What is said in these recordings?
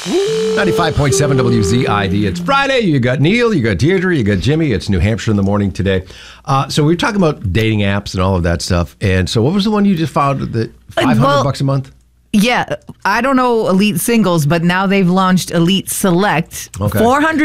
95.7 WZID. It's Friday. You got Neil, you got Deirdre, you got Jimmy. It's New Hampshire in the morning today. So we were talking about dating apps and all of that stuff. And so what was the one you just found that $500 a month? Yeah, I don't know Elite Singles, but now they've launched Elite Select. Okay.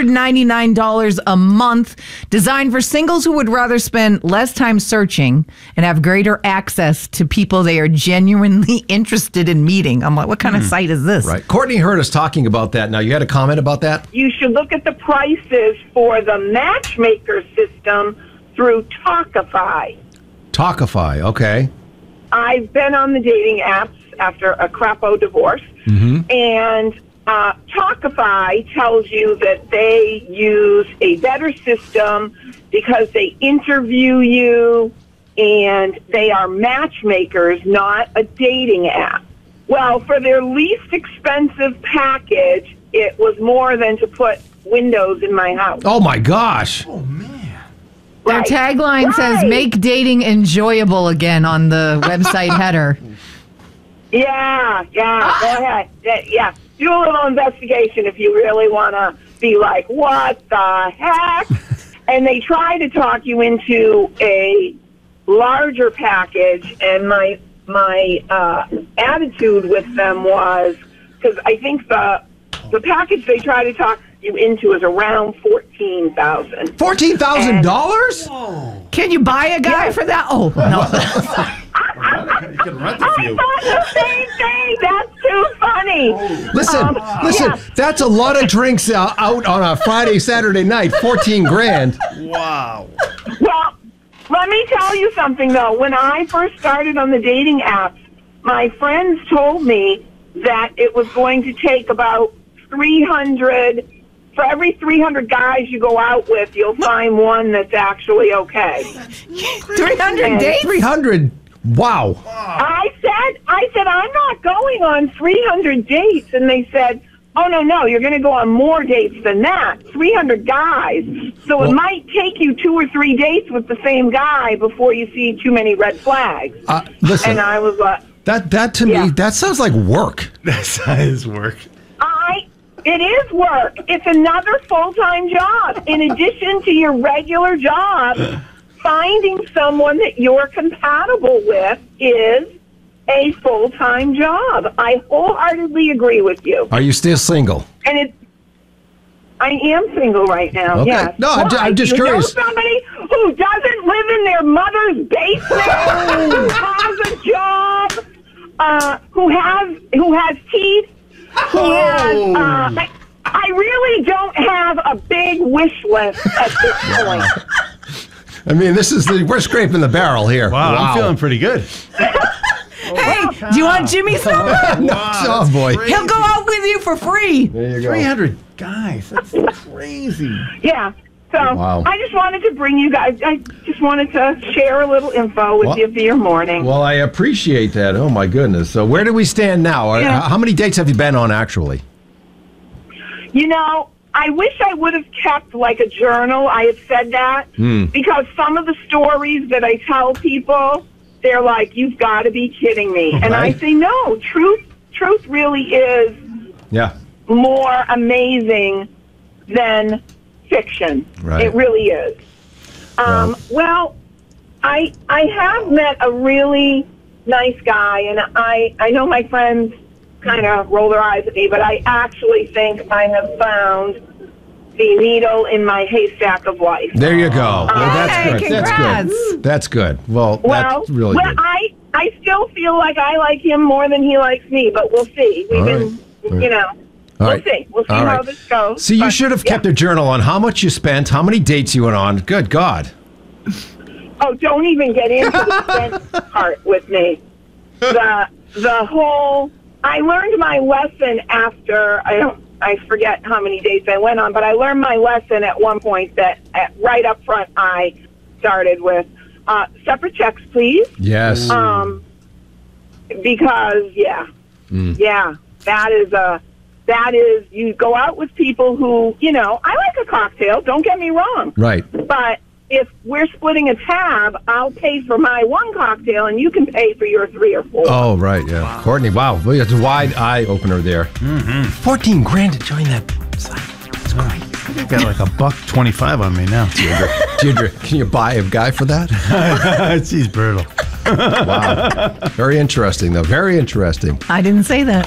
$499 a month, designed for singles who would rather spend less time searching and have greater access to people they are genuinely interested in meeting. I'm like, what kind of site is this? Right. Courtney heard us talking about that. Now, you had a comment about that? You should look at the prices for the matchmaker system through Talkify. Talkify, okay. I've been on the dating apps after a crapo divorce, and Talkify tells you that they use a better system because they interview you and they are matchmakers, not a dating app. Well, for their least expensive package, it was more than to put windows in my house. Oh, my gosh. Their tagline says, make dating enjoyable again on the website header. Yeah, go ahead. Yeah, do a little investigation if you really want to be like, what the heck? And they try to talk you into a larger package, and my attitude with them was, because I think the package they try to talk you into is around $14,000. $14,000? Can you buy a guy for that? Oh, no. You can rent a I few. thought the same thing. That's too funny. Listen, yeah. that's a lot of drinks out on a Friday, Saturday night. 14 grand. Wow. Well, let me tell you something, though. When I first started on the dating apps, my friends told me that it was going to take about 300. For every 300 guys you go out with, you'll find one that's actually okay. 300 dates? 300. Wow. I said, I'm not going on 300 dates. And they said, oh, no, you're going to go on more dates than that. 300 guys. So it might take you 2 or 3 dates with the same guy before you see too many red flags. Listen. And I was like... That to me, that sounds like work. That's his work. It is work. It's another full-time job. In addition to your regular job, finding someone that you're compatible with is a full-time job. I wholeheartedly agree with you. Are you still single? And I am single right now, Okay. yes. No, I'm just you curious. know somebody who doesn't live in their mother's basement, who has a job, who has teeth, who has... I really don't have a big wish list at this point. I mean, we're scraping the barrel here. Wow, I'm feeling pretty good. Hey, do you want Jimmy's number? Oh, boy. He'll go out with you for free. There you go. 300 guys. That's crazy. Yeah. So Wow. I just wanted to bring you guys, I just wanted to share a little info with you for your morning. Well, I appreciate that. Oh, my goodness. So where do we stand now? Yeah. How many dates have you been on, actually? You know, I wish I would have kept like a journal. I have said that because some of the stories that I tell people, they're like, you've got to be kidding me. And I say, no, truth really is more amazing than fiction. Right. It really is. Well, I have met a really nice guy, and I know my friends kind of roll their eyes at me, but I actually think I have found the needle in my haystack of life. There you go. Well, that's good. Congrats. That's good. That's good. Well, that's really good. I still feel like I like him more than he likes me, but we'll see. We'll see. We'll see how this goes. See, you should have kept a journal on how much you spent, how many dates you went on. Good God. Oh, don't even get into the spent part with me. The whole... I learned my lesson after, I forget how many dates I went on, but I learned my lesson at one point that right up front I started with separate checks, please. Yes. Because, that is, you go out with people who, I like a cocktail, don't get me wrong. Right. But if we're splitting a tab, I'll pay for my one cocktail and you can pay for your 3 or 4. Oh, right, yeah. Wow. Courtney, wow. Well, it's a wide eye opener there. Mm-hmm. $14,000 to join that site. That's great. I got like $1.25 on me now. Deirdre, can you buy a guy for that? He's brutal. Wow. Very interesting, though. Very interesting. I didn't say that.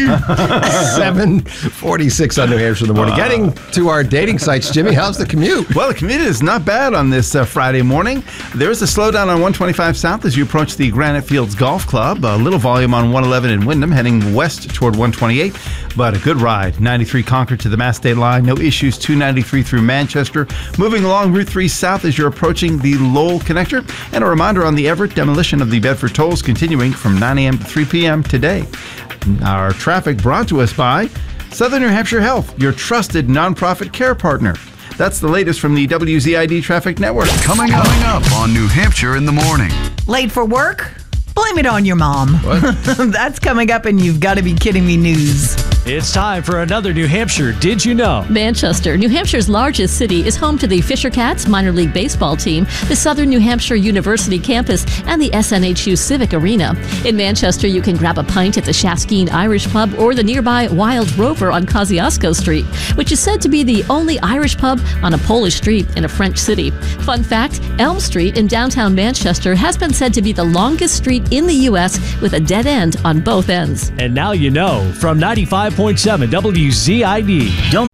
7:46 on New Hampshire in the morning. Getting to our dating sites, Jimmy, how's the commute? Well, the commute is not bad on this Friday morning. There's a slowdown on 125 South as you approach the Granite Fields Golf Club. A little volume on 111 in Wyndham, heading west toward 128. But a good ride. 93 Concord to the Mass State line. No issues. 293 through Manchester. Moving along Route 3 South as you're approaching the Lowell Connector. And a reminder on the Everett demolition of the Bedford tolls continuing from 9 a.m. to 3 p.m. today. Our traffic brought to us by Southern New Hampshire Health, your trusted nonprofit care partner. That's the latest from the WZID Traffic Network. Coming up on New Hampshire in the morning. Late for work? Blame it on your mom. What? That's coming up, and you've got to be kidding me news. It's time for another New Hampshire Did You Know? Manchester, New Hampshire's largest city, is home to the Fisher Cats minor league baseball team, the Southern New Hampshire University campus, and the SNHU Civic Arena. In Manchester, you can grab a pint at the Shaskeen Irish Pub or the nearby Wild Rover on Kosciuszko Street, which is said to be the only Irish pub on a Polish street in a French city. Fun fact, Elm Street in downtown Manchester has been said to be the longest street in the U.S. with a dead end on both ends. And now you know from 95.7 WZID. Don't